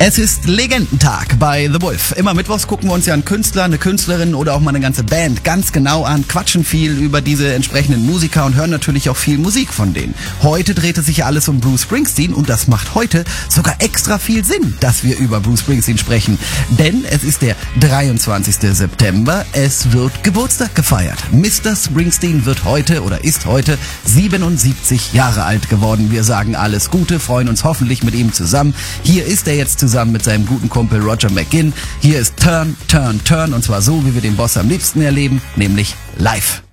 Es ist Legendentag bei The Wolf. Immer mittwochs gucken wir uns ja einen Künstler, eine Künstlerin oder auch mal eine ganze Band ganz genau an, quatschen viel über diese entsprechenden Musiker und hören natürlich auch viel Musik von denen. Heute dreht es sich ja alles um Bruce Springsteen und das macht heute sogar extra viel Sinn, dass wir über Bruce Springsteen sprechen. Denn es ist der 23. September, es wird Geburtstag gefeiert. Mr. Springsteen wird heute oder ist heute 77 Jahre alt geworden. Wir sagen alles Gute, freuen uns hoffentlich mit ihm zusammen. Hier ist er jetzt zusammen mit seinem guten Kumpel Roger McGuinn. Hier ist Turn, Turn, Turn und zwar so, wie wir den Boss am liebsten erleben, nämlich live.